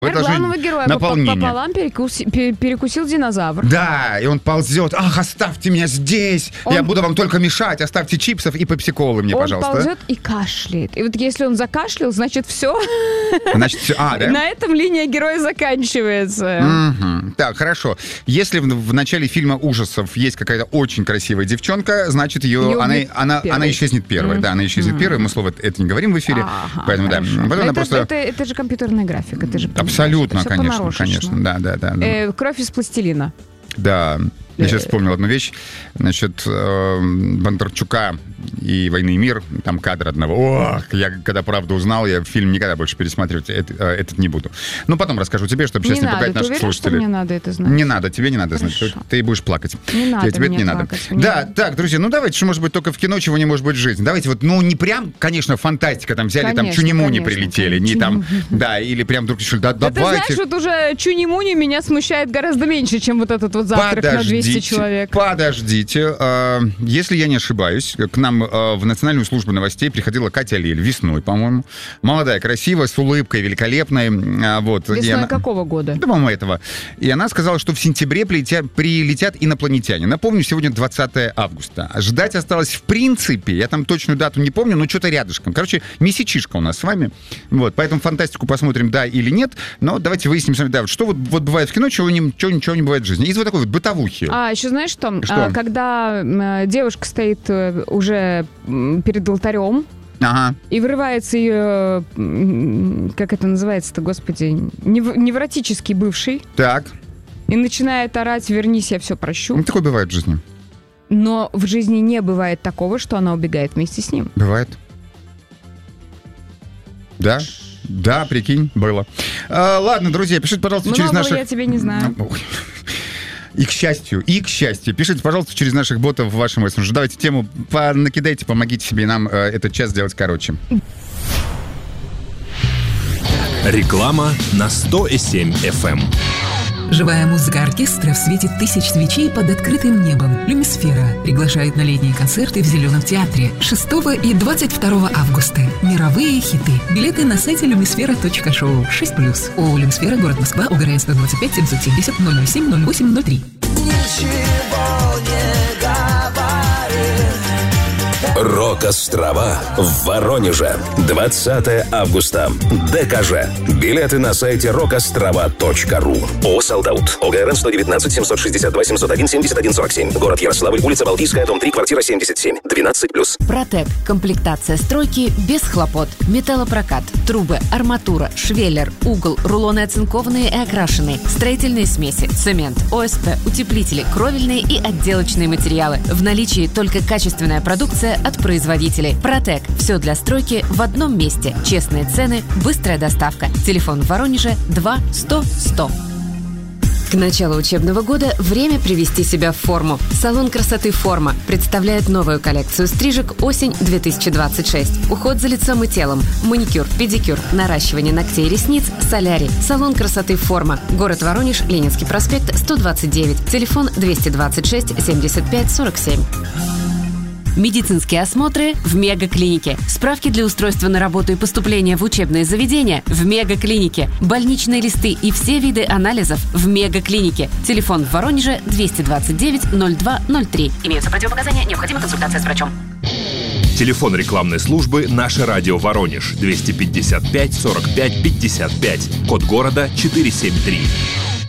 Главного героя пополам перекусил динозавр. Да, и он ползет. Ах, оставьте меня здесь. Я буду вам только мешать. Оставьте чипсов и пепси-колы мне, пожалуйста. Он ползет и кашляет. И вот если он закашлял, значит все. Значит все. Да? На этом линия героя заканчивается. Угу. Так, хорошо. Если в начале фильма ужасов есть какая-то очень красивая девчонка, значит она исчезнет первой. Да, она исчезнет первой. Мы слово это не говорим в эфире. Поэтому да. Это же компьютерная графика. Ты же абсолютно, конечно. Да. Кровь из пластилина. Да. Я сейчас вспомнил одну вещь. Насчет Бондарчука и «Войны и мир». Там кадр одного. Я когда правду узнал, я фильм никогда больше пересматривать этот не буду. Ну, потом расскажу тебе, чтобы сейчас не пугать наших слушателей. Мне надо это знать? Не надо, тебе не надо знать. Ты будешь плакать. Не надо тебе это не надо. Да, так, друзья, давайте, что может быть только в кино, чего не может быть в жизни. Давайте не прям, конечно, фантастика, там взяли, там Чуни-Муни прилетели, не там, да, или прям вдруг решили, давайте. Ты знаешь, вот уже Чуни-Муни меня смущает гораздо меньше, чем вот этот вот завтрак на 200 человек. Подождите. Если я не ошибаюсь, к нам в Национальную службу новостей приходила Катя Лель весной, по-моему. Молодая, красивая, с улыбкой, великолепной. Весной какого года? Да, по-моему, этого. И она сказала, что в сентябре прилетят инопланетяне. Напомню, сегодня 20 августа. Ждать осталось в принципе, я там точную дату не помню, но что-то рядышком. Короче, месячишка у нас с вами. Поэтому фантастику посмотрим, да или нет. Но давайте выясним с вами, да, что вот бывает в кино, чего ничего не бывает в жизни. Из вот такой вот бытовухи. Еще знаешь что? Когда девушка стоит уже перед алтарем, и вырывается ее, как это называется-то, господи, невротический бывший. Так. И начинает орать: вернись, я все прощу. Такое бывает в жизни. Но в жизни не бывает такого, что она убегает вместе с ним. Бывает. Да? Да, прикинь, было. Ладно, друзья, пишите, пожалуйста, через наших... я тебе не знаю. И к счастью. Пишите, пожалуйста, через наших ботов в вашем мессенджере. Давайте тему накидайте, помогите себе нам этот час сделать короче. Реклама на 100,7 FM. Живая музыка оркестра в свете тысяч свечей под открытым небом. «Люмисфера» приглашает на летние концерты в Зеленом театре 6 и 22 августа. Мировые хиты. Билеты на сайте lumisfera.show 6+. ООО «Люмисфера», город Москва, УГРН 125 770 007 0803. Ничего не говори. Рок-острова в Воронеже. 20 августа. ДКЖ. Билеты на сайте rockostrava.ru. ООО «Солдаут». ОГРН 119 762 701 71 47. Город Ярославль, улица Балтийская, дом 3, квартира 77. 12+. Протек. Комплектация стройки без хлопот. Металлопрокат. Трубы, арматура, швеллер, угол, рулоны оцинкованные и окрашенные, строительные смеси, цемент, ОСП, утеплители, кровельные и отделочные материалы. В наличии только качественная продукция от производителей. Протек. Все для стройки в одном месте. Честные цены, быстрая доставка. Телефон в Воронеже 2 100 100. К началу учебного года время привести себя в форму. Салон красоты «Форма» представляет новую коллекцию стрижек «Осень 2026». Уход за лицом и телом, маникюр, педикюр, наращивание ногтей и ресниц, солярий. Салон красоты «Форма». Город Воронеж, Ленинский проспект, 129. Телефон 226 75 47. Медицинские осмотры в Мегаклинике. Справки для устройства на работу и поступления в учебные заведения в Мегаклинике. Больничные листы и все виды анализов в Мегаклинике. Телефон в Воронеже 229 02 03. Имеются противопоказания, необходима консультация с врачом. Телефон рекламной службы «Наше радио Воронеж» 255 45 55. Код города 473.